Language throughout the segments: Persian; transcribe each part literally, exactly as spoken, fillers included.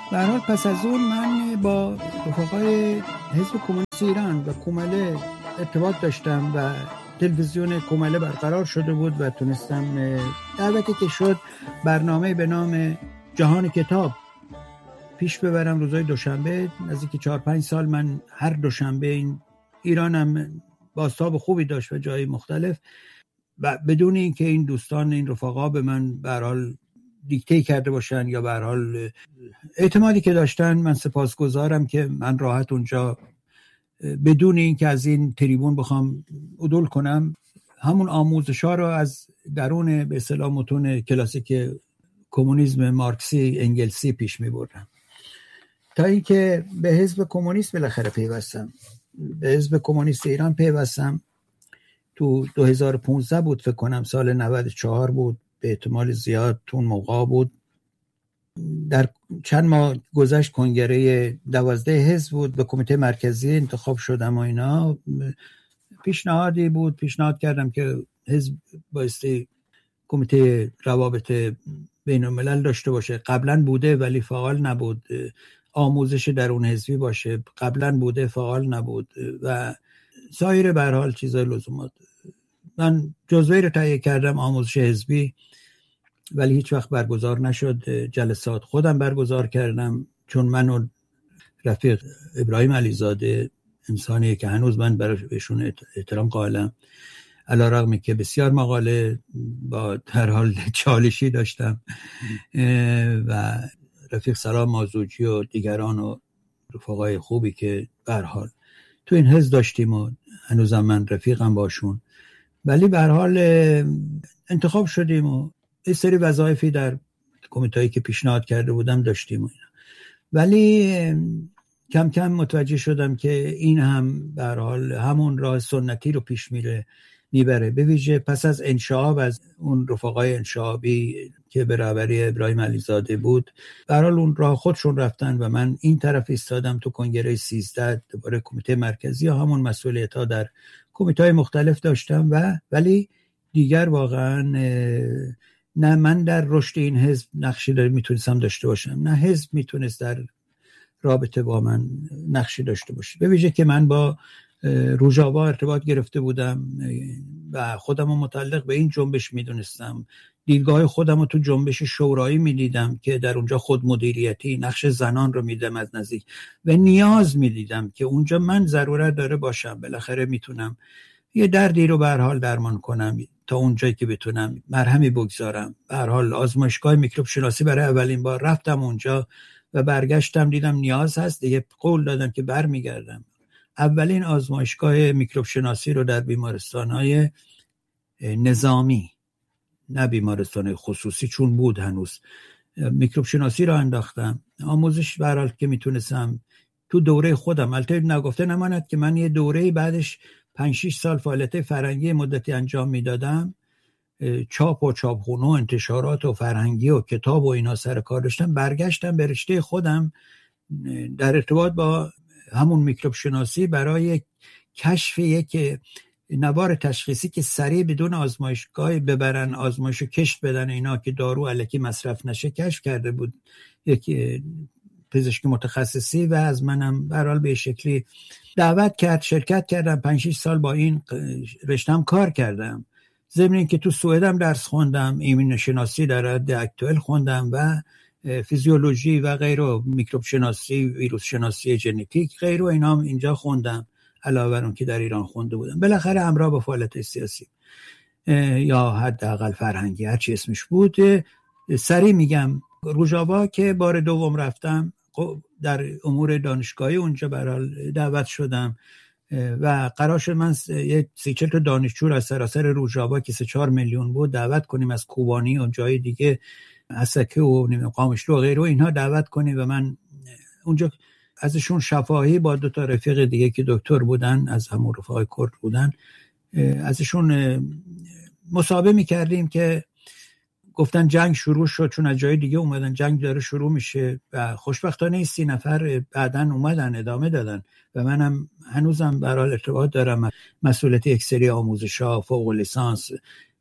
به هر حال پس از اون من با رفقای حزب کمونیست ایران و کومله ارتباط داشتم و تلویزیون کومله برقرار شده بود و تونستم دعوتی که شد برنامه به نام جهان کتاب پیش ببرم روزهای دوشنبه. نزدیک چهار پنج سال من هر دوشنبه این ایرانم بازتاب خوبی داشت و جای مختلف و بدون اینکه این دوستان این رفقا به من به هر حال دیکته کرده باشن یا به هر حال اعتمادی که داشتن، من سپاسگزارم که من راحت اونجا بدون اینکه از این تریبون بخوام عدول کنم همون آموزش‌ها رو از درون به اصطلاح متون کلاسیک کمونیسم مارکسی انگلسی پیش می‌بردم تا اینکه به حزب کمونیست بالاخره پیوستم. به حزب کمونیست ایران پیوستم تو دو هزار و پانزده بود فکر کنم، سال نود و چهار بود، به احتمال زیاد تو اون موقع بود. در چند ماه گذشت کنگره دوازده حزب بود، به کمیته مرکزی انتخاب شدم و اینا. پیشنهادی بود، پیشنهاد کردم که حزب بایستی کمیته روابط بین الملل داشته باشه. قبلا بوده ولی فعال نبود. آموزش درون حزبی باشه، قبلا بوده فعال نبود و سایر به هر حال چیزای لزومات. من جزوه رو تهیه کردم آموزش حزبی، ولی هیچ وقت برگزار نشد. جلسات خودم برگزار کردم، چون من و رفیق ابراهیم علیزاده انسانیه که هنوز من برایشون احترام قائلم، علیرغمی که بسیار مقاله با هر حال چالشی داشتم و رفیق سلام مازوجی و دیگران و رفقای خوبی که به هر حال تو این حزب داشتیم و هنوزم من رفیقم باشون، ولی به هر حال انتخاب شدیم و یه سری وظایفی در کمیته‌ای که پیشنهاد کرده بودم داشتیم و اینا. ولی کم کم متوجه شدم که این هم به هر حال همون راه سنتی رو پیش میره میبره، به ویژه پس از انشعاب از اون رفقای انشعابی که به رهبری ابراهیم علیزاده بود، به هر حال اون راه خودشون رفتن و من این طرف ایستادم تو کنگره سیزده دوباره کمیته مرکزی و همون مسئولیت‌ها در کمیته‌های مختلف داشتم و ولی دیگر واقعا نه من در رشد این حزب نقشی داری میتونستم داشته باشم، نه حزب میتونست در رابطه با من نقشی داشته باشه. به ویژه که من با روژاوا ارتباط گرفته بودم و خودم رو متعلق به این جنبش میدونستم. دیدگاه خودم رو تو جنبش شورایی میدیدم که در اونجا خود مدیریتی نقش زنان رو میدم از نزدیک و نیاز میدیدم که اونجا من ضرورت داره باشم، بالاخره میتونم یه دردی رو به هر حال درمان کنم تا اونجایی که بتونم، مرهمی بگذارم. به هر حال آزمایشگاه میکروب شناسی برای اولین بار رفتم اونجا و برگشتم دیدم نیاز هست، دیگه قول دادم که برمیگردم. اولین آزمایشگاه میکروب شناسی رو در بیمارستان‌های نظامی، نه بیمارستان خصوصی چون بود هنوز، میکروب شناسی رو انداختم. آموزش به هر حال که میتونستم تو دوره خودم، البته نگفته نماند که من یه دوره بعدش پنج شش سال فعالیت فرهنگی مدتی انجام میدادم، چاپ و چاپخونه و انتشارات و فرهنگی و کتاب و اینا سر کار داشتم. برگشتم به رشته خودم در ارتباط با همون میکروب شناسی برای کشف یک نوار تشخیصی که سریع بدون آزمایشگاه ببرن آزمایشو کشف بدن اینا که دارو الکی مصرف نشه کشف کرده بود یک پزشک متخصصی و از منم به هر حال به شکلی دعوت کرد، شرکت کردم. پنج شش سال با این رشتم کار کردم، ضمن اینکه تو سوئدم درس خوندم، ایمن شناسی در حد اکتوال خوندم و فیزیولوژی و غیره، میکروب شناسی، ویروس شناسی ژنتیک غیره اینا هم اینجا خوندم علاوه بر اون که در ایران خونده بودم. بالاخره همراه با فعالیت سیاسی یا حداقل فرهنگی هر چی اسمش بود. سریع میگم روژاوا که بار دوم رفتم در امور دانشگاهی اونجا برای دعوت شدم و قرار شد من یک سی چل تا دانشجو از سراسر روژاوا که سه چهار میلیون بود دعوت کنیم، از کوبانی و جای دیگه اسکه و قامشلو و غیره اینها دعوت کنیم و من اونجا ازشون شفاهی با دو تا رفیق دیگه که دکتر بودن از همون رفقای کرد بودن ازشون مصاحبه می‌کردیم که گفتن جنگ شروع شد، چون از جای دیگه اومدن جنگ داره شروع میشه و خوشبختانه این سی نفر بعدن اومدن ادامه دادن و منم هنوزم برای ارتباط دارم. مسئولیت یک سری آموزش‌ها، فوق لیسانس،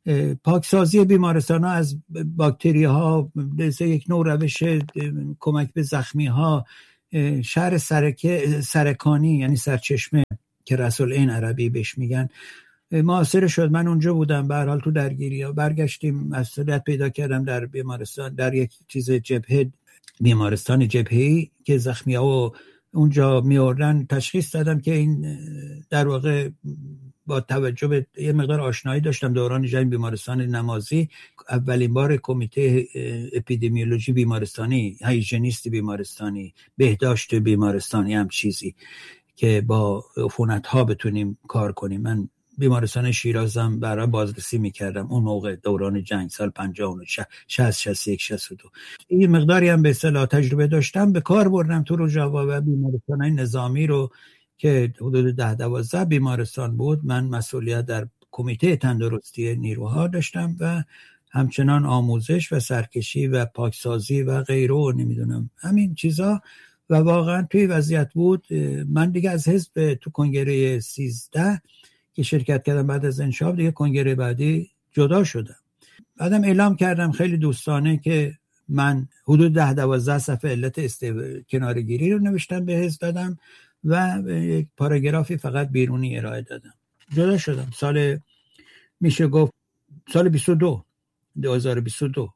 پاکسازی بیمارستان ها از باکتری ها، یک نوع روش کمک به زخمی ها، شهر سرکه سرکانی یعنی سرچشمه که رسول عین عربی بهش میگن معاصر شد. من اونجا بودم، به هر حال تو درگیری ها برگشتیم، مسئولیت پیدا کردم در بیمارستان، در یک چیز جبهه، بیمارستان جبهه‌ای که زخمی ها اونجا میوردن. تشخیص دادم که این در واقع با توجه به یه مقدار آشنایی داشتم دوران جنگ بیمارستان نمازی، اولین بار کمیته اپیدمیولوژی بیمارستانی، هیژنیست بیمارستانی، بهداشت بیمارستانی هم چیزی که با عفونت ها بتونیم کار کنیم. من بیمارستان شیرازم برای بازرسی میکردم اون موقع دوران جنگ سال پنجاه و نه شصت شصت و یک شصت و دو. این مقداری هم به اصطلاح تجربه داشتم، به کار بردم تو رجاوا و بیمارستان نظامی رو که حدود ده دوازده بیمارستان بود. من مسئولیت در کمیته تندرستی نیروها داشتم و همچنان آموزش و سرکشی و پاکسازی و غیره و نمیدونم همین چیزا. و واقعا توی وضعیت بود من دیگه از حزب تو کنگره سیزده که شرکت کردم بعد از انشاب، دیگه کنگره بعدی جدا شدم. بعدم اعلام کردم خیلی دوستانه که من حدود ده دوازده صفحه علت استو... کنارگیری رو نوشتم به حزب دادم و یک پاراگرافی فقط بیرونی ارائه دادم. جدا شدم سال میشه گفت سال بیست و دو دو هزار و بیست و دو.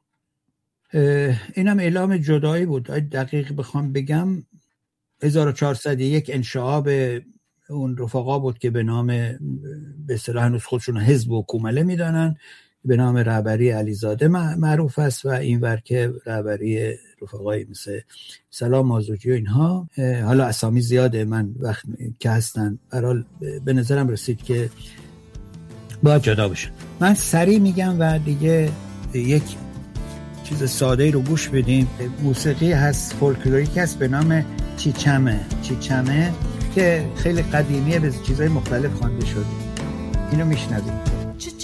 اینم اعلام جدایی بود. دقیق بخوام بگم هزار و چهارصد و یک انشعاب اون رفقا بود که به نام به اصطلاح هنوز خودشون حزب و کومله میدانن، به نام رهبری علیزاده معروف است و اینور که رهبری رفقای مثل سلام مازوجی و اینها. حالا اسامی زیاده، من وقت که هستن برحال به نظرم رسید که باید جدا بشن. من سریع میگم و دیگه یک چیز ساده رو گوش بدیم. موسیقی هست، فولکلوریک هست به نام چیچمه چیچمه که خیلی قدیمیه، به چیزهای مختلف خوانده شده. اینو میشنویم.